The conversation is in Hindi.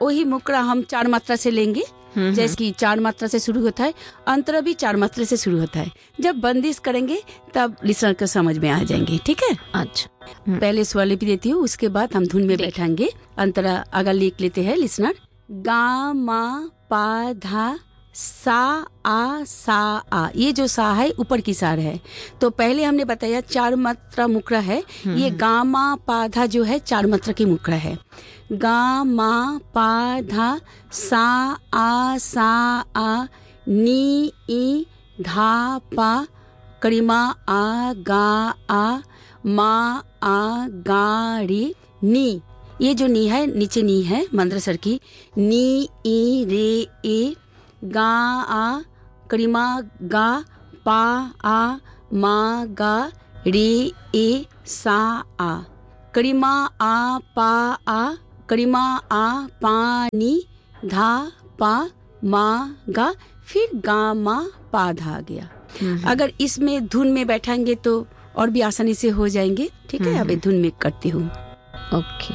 वही मुकड़ा हम 4 मात्रा से लेंगे, जैसे कि 4 मात्रा से शुरू होता है, अंतरा भी 4 मात्रा से शुरू होता है। जब बंदिश करेंगे तब लिसनर को समझ में आ जाएंगे। ठीक है, अच्छा। पहले स्वरलिपि देती हूँ, उसके बाद हम धुन में बैठाएंगे। अंतरा अगर लिख लेते हैं लिसनर। गा मा पा धा सा आ, ये जो सा है ऊपर की सार है। तो पहले हमने बताया 4 मात्रा मुकड़ा है, ये गा मा पा धा जो है 4 मात्रा की मुकड़ा है। गा मा पा धा सा आ नी ई धा पा कड़ीमा आ मा आ गा री नी। ये जो नी है नीचे नी है मंद्रसर की, नी ई रे ए गा आ कड़ीमा गा पा आ मा गा रे ए सा आ कड़ीमा आ पा आ कड़ीमा आ पानी धा पा मा गा, फिर गा मा पा धा आ गया। अगर इसमें धुन में बैठाएंगे तो और भी आसानी से हो जाएंगे। ठीक है, अब धुन में करती हूँ। ओके।